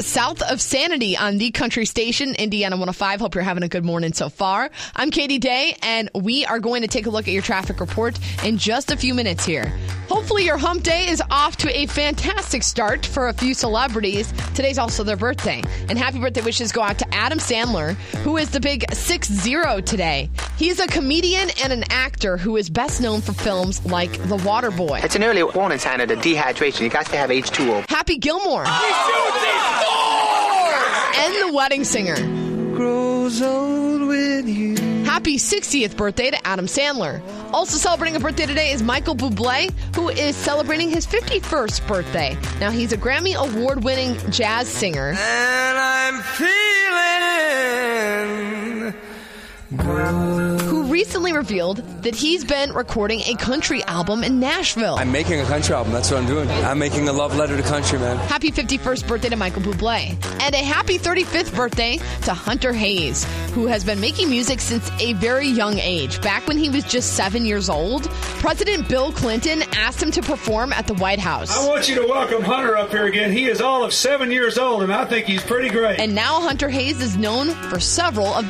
South of Sanity on the country station, Indiana 105. Hope you're having a good morning so far. I'm Katie Day, and we are going to take a look at your traffic report in just a few minutes here. Hopefully your hump day is off to a fantastic start for a few celebrities. Today's also their birthday. And happy birthday wishes go out to Adam Sandler, who is the big 6-0 today. He's a comedian and an actor who is best known for films like The Waterboy. It's an early warning sign of the dehydration. You got to have H2O. Happy Gilmore. And The Wedding Singer. Grows old with you. Happy 60th birthday to Adam Sandler. Also celebrating a birthday today is Michael Bublé, who is celebrating his 51st birthday. Now, he's a Grammy Award-winning jazz singer. And I'm feeling good. Who recently revealed that he's been recording a country album in Nashville. I'm making a country album. That's what I'm doing. I'm making a love letter to country, man. Happy 51st birthday to Michael Bublé. And a happy 35th birthday to Hunter Hayes, who has been making music since a very young age. Back when he was just 7 years old, President Bill Clinton asked him to perform at the White House. I want you to welcome Hunter up here again. He is all of 7 years old, and I think he's pretty great. And now Hunter Hayes is known for several of